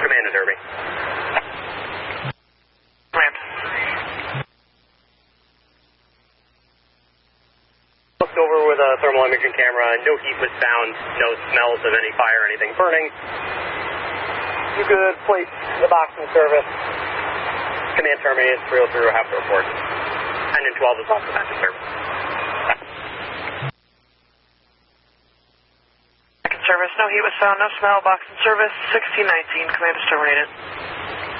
Command to Derby. Command. Looked over with a thermal imaging camera. No heat was found. No smells of any fire or anything burning. You could place the box in service. Command terminated. 303 will have to report. Engine 12 is also back in service. Back in service. No heat was found. No smell. Box in service. 1619. Command is terminated.